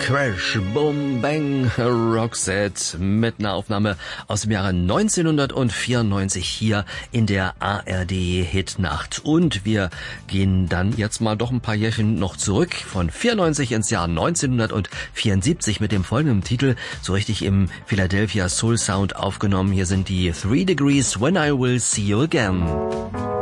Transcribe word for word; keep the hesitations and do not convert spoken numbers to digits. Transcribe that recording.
Crash, Boom, Bang, Roxette mit einer Aufnahme aus dem Jahre neunzehnhundertvierundneunzig hier in der A R D Hitnacht. Und wir gehen dann jetzt mal doch ein paar Jährchen noch zurück, von vierundneunzig ins Jahr neunzehnhundertvierundsiebzig mit dem folgenden Titel, so richtig im Philadelphia Soul Sound aufgenommen. Hier sind die Three Degrees When I Will See You Again.